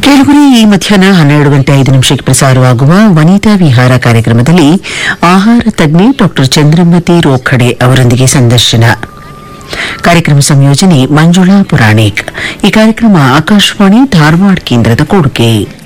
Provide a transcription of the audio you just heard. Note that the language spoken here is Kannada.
ಕೇಳುಗರೆ, ಈ ಮಧ್ಯಾಹ್ನ 12:05 ಪ್ರಸಾರವಾಗುವ ವನಿತಾ ವಿಹಾರ ಕಾರ್ಯಕ್ರಮದಲ್ಲಿ ಆಹಾರ ತಜ್ಞೆ ಡಾ ಚಂದ್ರಮತಿ ರೋಖಡೆ ಅವರೊಂದಿಗೆ ಸಂದರ್ಶನ. ಕಾರ್ಯಕ್ರಮ ಸಂಯೋಜನೆ ಮಂಜುಳಾ ಪುರಾಣಿಕ್. ಈ ಕಾರ್ಯಕ್ರಮ ಆಕಾಶವಾಣಿ ಧಾರವಾಡ ಕೇಂದ್ರದ ಕೊಡುಗೆ.